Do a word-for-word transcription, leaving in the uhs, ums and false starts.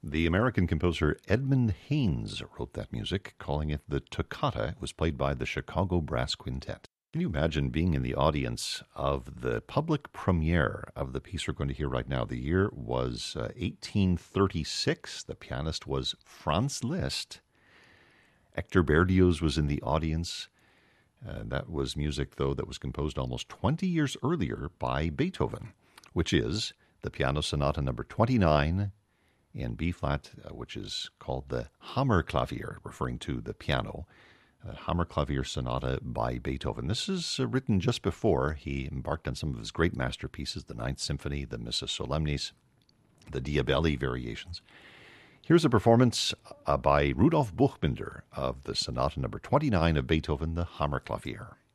The American composer Edmund Haynes wrote that music, calling it the Toccata. It was played by the Chicago Brass Quintet. Can you imagine being in the audience of the public premiere of the piece we're going to hear right now? The year was uh, eighteen thirty-six. The pianist was Franz Liszt. Hector Berlioz was in the audience. Uh, that was music, though, that was composed almost twenty years earlier by Beethoven, which is the Piano Sonata number twenty-nine in B-flat, uh, which is called the Hammerklavier, referring to the piano. Uh, Hammerklavier Sonata by Beethoven. This is uh, written just before he embarked on some of his great masterpieces, the Ninth Symphony, the Missa Solemnis, the Diabelli variations. Here's a performance uh, by Rudolf Buchbinder of the Sonata number twenty-nine of Beethoven, the Hammerklavier.